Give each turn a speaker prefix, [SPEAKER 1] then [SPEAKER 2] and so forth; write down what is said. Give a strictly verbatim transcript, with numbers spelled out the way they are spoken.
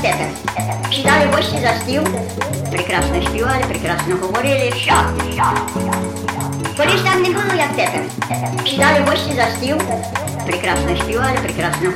[SPEAKER 1] тепер. Сідали гості за стіл, прекрасно співали, прекрасно говорили, що? Колись так не було, як тепер. Сідали гості за стіл, прекрасно співали, прекрасно